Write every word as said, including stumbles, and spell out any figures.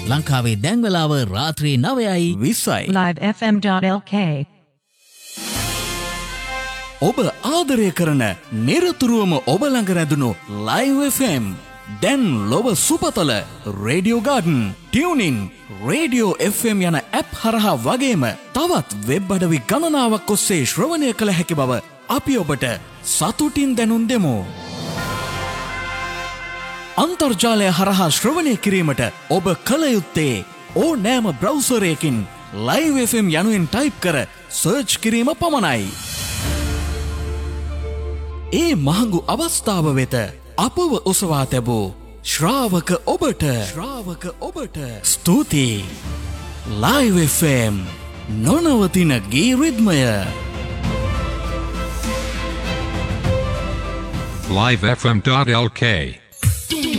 ලංකාවේ දැන් වෙලාව රාත්‍රී නවයයි විස්සයි. live f m dot l k. ඔබ ආදරය කරන නිරතුරුවම ඔබ ළඟ රැඳුණු Live එෆ් එම් දැන් ලොව සුපතල radio garden tuning radio F M යන ඇප් හරහා වගේම තවත් වෙබ් අඩවි ගණනාවක් ඔස්සේ ශ්‍රවණය කළ හැකි බව අපි ඔබට සතුටින් දැනුම් දෙමු. අන්තර්ජාලය හරහා ශ්‍රවණය කිරීමට ඔබ කළ යුත්තේ ඕනෑම බ්‍රවුසරයකින් Live එෆ් එම් යනුවෙන් ටයිප් කර සර්ච් කිරීම පමණයි. ඒ මහඟු අවස්ථාව වෙත අපව ඔසවා තැබූ ශ්‍රාවක ඔබට ශ්‍රාවක ඔබට ස්තුතියි. Live එෆ් එම් නොනවතින ගී රිද්මය. live f m dot l k